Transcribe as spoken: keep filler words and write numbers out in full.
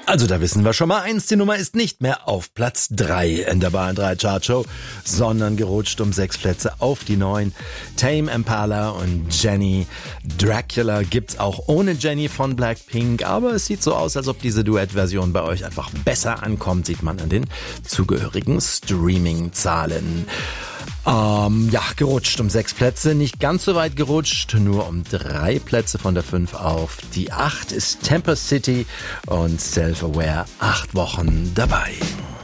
Also da wissen wir schon mal eins, die Nummer ist nicht mehr auf Platz drei in der Bayern drei Chartshow, sondern gerutscht um sechs Plätze auf die neun. Tame Impala und Jenny. Dracula gibt's auch ohne Jenny von Blackpink, aber es sieht so aus, als ob diese Duettversion bei euch einfach besser ankommt, sieht man an den zugehörigen Streaming-Zahlen. Ähm, ja, gerutscht um sechs Plätze, nicht ganz so weit gerutscht, nur um drei Plätze von der fünf auf die acht ist Temper City und Self-Aware acht Wochen dabei.